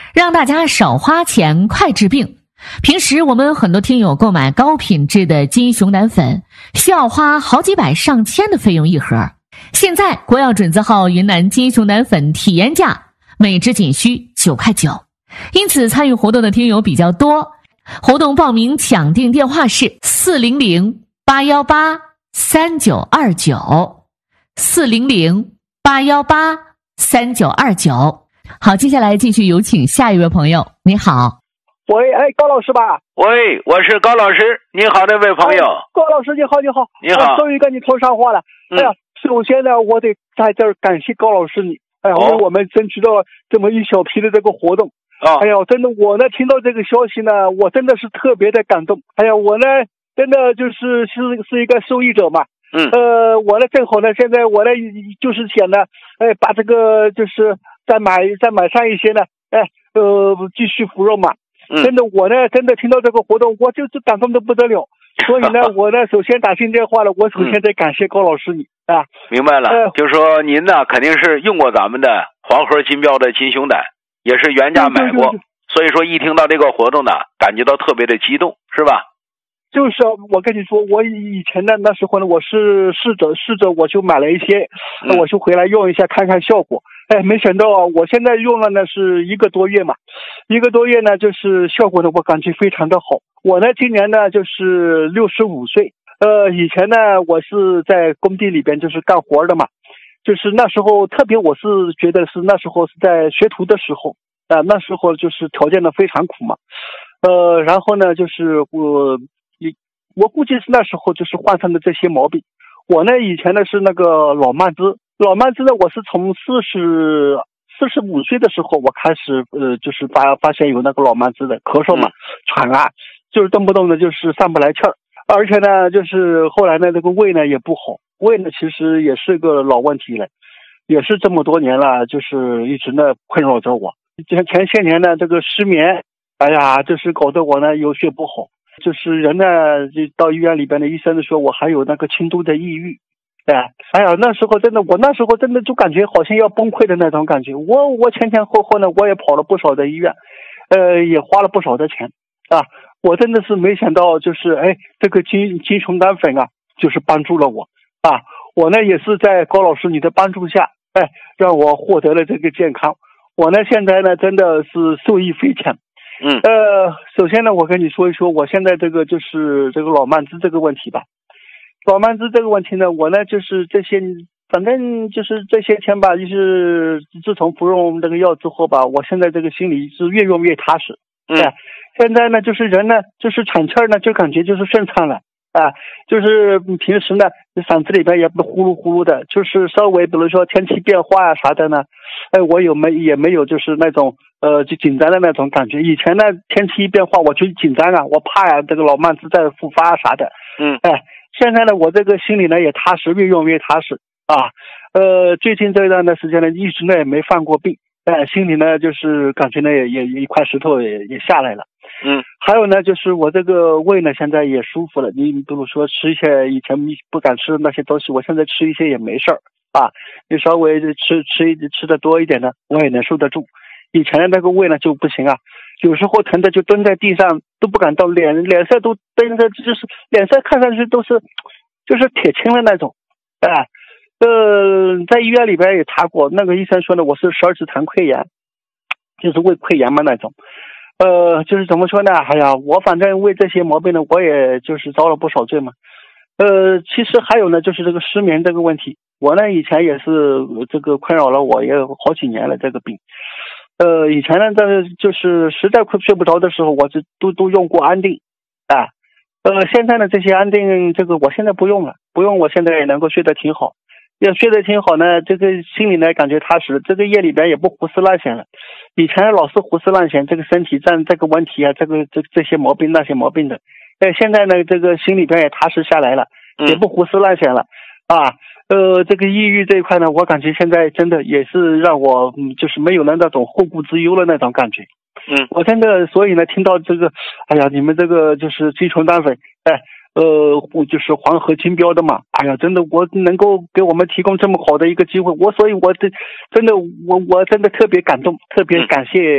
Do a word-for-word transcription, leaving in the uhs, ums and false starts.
让大家少花钱快治病。平时我们很多听友购买高品质的金熊胆粉，需要花好几百上千的费用一盒。现在国药准字号云南金熊胆粉体验价每支仅需九块九，因此参与活动的听友比较多。活动报名抢订电话是四零零八幺八三九二九，四零零八幺八三九二九。好，接下来继续有请下一位朋友。你好。 喂，哎，高老师吧？ 喂，我是高老师。你好，那位朋友。 哎、高老师，你好，你好。 你好。 终于跟你通上话了。 嗯、 哎呀，首先呢，我得在这儿感谢高老师你，哎呀，为、哦、我们争取到了这么一小批的这个活动。 啊、哦， 哎呀，真的，我呢听到这个消息呢，我真的是特别的感动。哎呀，我呢真的就是是是一个受益者嘛。 嗯。 呃，我呢正好呢，现在我呢就是想呢，哎，把这个就是再买再买上一些呢，哎，呃，继续服用嘛。 嗯、 真的，我呢，真的听到这个活动，我就是感动的不得了。所以呢，我呢，首先打进电话了，我首先得感谢高老师你、嗯、啊。 明白了，呃、就是说您呢，肯定是用过咱们的黄河金标的金熊胆，也是原价买过， 对对对， 所以说一听到这个活动呢，感觉到特别的激动，是吧？ 就是我跟你说，我以前呢，那时候呢，我是试着试着我就买了一些， 嗯、 我就回来用一下看看效果。哎，没想到啊，我现在用了呢是一个多月嘛，一个多月呢，就是效果呢，我感觉非常的好。我呢今年呢就是六十五岁，呃，以前呢我是在工地里边就是干活的嘛，就是那时候特别我是觉得是那时候是在学徒的时候啊、呃，那时候就是条件呢非常苦嘛，呃，然后呢就是我我估计是那时候就是患上的这些毛病。我呢以前呢是那个老慢支。老慢支呢，我是从四十四十五岁的时候，我开始呃，就是发发现有那个老慢支的咳嗽嘛、喘啊，就是动不动的就是上不来气儿，而且呢，就是后来呢，这个胃呢也不好，胃呢其实也是个老问题了，也是这么多年了，就是一直呢困扰着我。前前些年呢，这个失眠，哎呀，就是搞得我呢有些不好，就是人呢就到医院里边的医生说我还有那个轻度的抑郁。哎，哎呀，那时候真的，我那时候真的就感觉好像要崩溃的那种感觉。我我前前后后呢，我也跑了不少的医院，呃，也花了不少的钱啊。我真的是没想到，就是哎，这个金金熊胆粉啊，就是帮助了我啊。我呢也是在高老师你的帮助下，哎，让我获得了这个健康。我呢现在呢真的是受益匪浅。 嗯。 呃，首先呢，我跟你说一说我现在这个就是这个老慢支这个问题吧。老慢支这个问题呢，我呢就是这些，反正就是这些天吧，就是自从服用这个药之后吧，我现在这个心里是越用越踏实。 嗯。 哎，现在呢，就是人呢，就是喘气儿呢，就感觉就是顺畅了啊，就是平时呢，嗓子里边也不呼噜呼噜的，就是稍微比如说天气变化啊啥的呢，哎，我有没也没有就是那种呃就紧张的那种感觉。以前呢，天气一变化我就紧张啊，我怕呀、啊、这个老慢支再复发啊啥的。 嗯。 哎。现在呢，我这个心里呢也踏实，越用越踏实啊。呃，最近这段的时间呢，一直呢也没犯过病，哎、呃，心里呢就是感觉呢也也一块石头也也下来了。 嗯。 还有呢，就是我这个胃呢现在也舒服了。你比如说吃一些以前不敢吃的那些东西，我现在吃一些也没事儿啊。你稍微吃吃吃的多一点呢，我也能受得住。以前的那个胃呢就不行啊。有时候疼的就蹲在地上都不敢动，脸脸色都瞪着，就是脸色看上去都是就是铁青的那种，哎，呃，在医院里边也查过，那个医生说呢，我是十二指肠溃疡，就是胃溃疡嘛那种，呃，就是怎么说呢？哎呀，我反正为这些毛病呢，我也就是遭了不少罪嘛。呃，其实还有呢，就是这个失眠这个问题，我呢以前也是这个困扰了我也有好几年了这个病。呃，以前呢，这就是实在睡不着的时候，我就都都用过安定，啊，呃，现在呢，这些安定，这个我现在不用了，不用，我现在也能够睡得挺好，也睡得挺好呢，这个心里呢感觉踏实，这个夜里边也不胡思乱想了，以前老是胡思乱想，这个身体占这个问题啊，这个这这些毛病那些毛病的，哎，现在呢，这个心里边也踏实下来了，也不胡思乱想了，啊。呃，这个抑郁这一块呢，我感觉现在真的也是让我，嗯，就是没有了那种后顾之忧的那种感觉。 嗯， 我真的，所以呢，听到这个，哎呀，你们这个就是金熊胆粉，哎，呃，就是黄河金标的嘛，哎呀，真的，我能够给我们提供这么好的一个机会，我所以我这真的，我我真的特别感动，特别感谢。